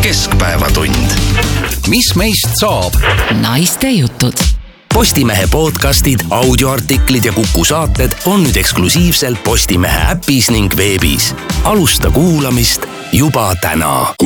Keskpäevatund. Mis meist saab? Naiste jutud. Postimehe podcastid, audioartiklid ja Kuku saated on nüüd eksklusiivselt Postimehe äpis ning veebis. Alusta kuulamist juba täna.